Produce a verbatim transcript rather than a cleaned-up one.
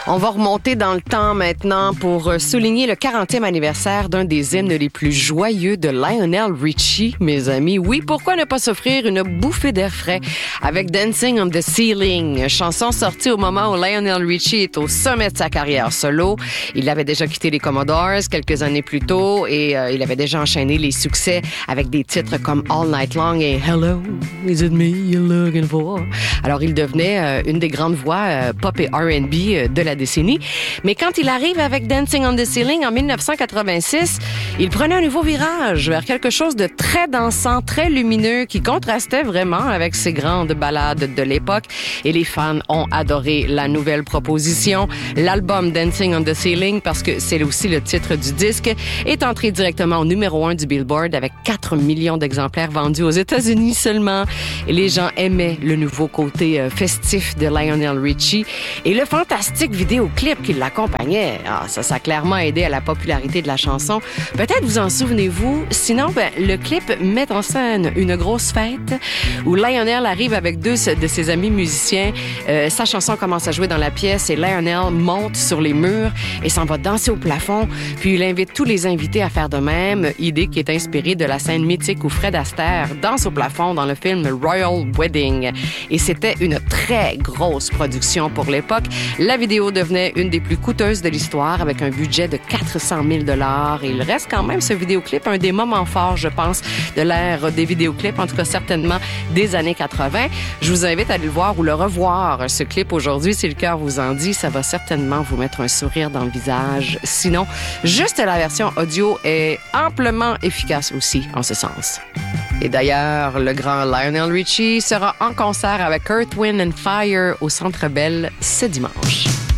On va remonter dans le temps maintenant pour souligner le quarantième anniversaire d'un des hymnes les plus joyeux de Lionel Richie, mes amis. Oui, pourquoi ne pas s'offrir une bouffée d'air frais avec Dancing on the Ceiling, chanson sortie au moment où Lionel Richie est au sommet de sa carrière solo. Il avait déjà quitté les Commodores quelques années plus tôt et euh, il avait déjà enchaîné les succès avec des titres comme All Night Long et Hello, is it me you're looking for? Alors, il devenait euh, une des grandes voix euh, pop et R and B euh, de la décennie. Mais quand il arrive avec Dancing on the Ceiling en dix-neuf cent quatre-vingt-six, il prenait un nouveau virage vers quelque chose de très dansant, très lumineux, qui contrastait vraiment avec ses grandes ballades de l'époque. Et les fans ont adoré la nouvelle proposition. L'album Dancing on the Ceiling, parce que c'est aussi le titre du disque, est entré directement au numéro un du Billboard avec quatre millions d'exemplaires vendus aux États-Unis seulement. Et les gens aimaient le nouveau côté euh, festif de Lionel Richie. Et le fantastique vidéoclip qui l'accompagnait, ah, ça, ça a clairement aidé à la popularité de la chanson. Peut-être vous en souvenez-vous. Sinon, ben, le clip met en scène une grosse fête où Lionel arrive avec deux de ses amis musiciens. Euh, sa chanson commence à jouer dans la pièce et Lionel monte sur les murs et s'en va danser au plafond. Puis il invite tous les invités à faire de même. Idée qui est inspirée de la scène mythique où Fred Astaire danse au plafond dans le film Royal Wedding. Et c'était une très grosse production pour l'époque. La vidéo devenait une des plus coûteuses de l'histoire avec un budget de quatre cent mille dollars. Et il reste quand même, ce vidéoclip, un des moments forts, je pense, de l'ère des vidéoclips, en tout cas certainement des années quatre-vingt. Je vous invite à aller le voir ou le revoir, ce clip aujourd'hui, si le cœur vous en dit. Ça va certainement vous mettre un sourire dans le visage. Sinon, juste la version audio est amplement efficace aussi en ce sens. Et d'ailleurs, le grand Lionel Richie sera en concert avec Earth, Wind and Fire au Centre Bell ce dimanche.